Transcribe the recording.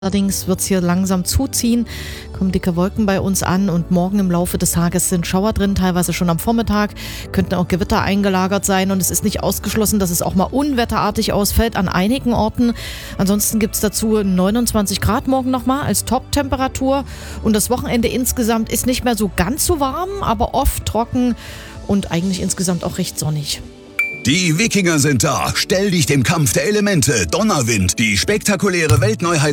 Allerdings wird es hier langsam zuziehen, kommen dicke Wolken bei uns an und morgen im Laufe des Tages sind Schauer drin, teilweise schon am Vormittag, könnten auch Gewitter eingelagert sein und es ist nicht ausgeschlossen, dass es auch mal unwetterartig ausfällt an einigen Orten. Ansonsten gibt es dazu 29 Grad morgen nochmal als Top-Temperatur und das Wochenende insgesamt ist nicht mehr so ganz so warm, aber oft trocken und eigentlich insgesamt auch recht sonnig. Die Wikinger sind da. Stell dich dem Kampf der Elemente. Donnerwind, die spektakuläre Weltneuheit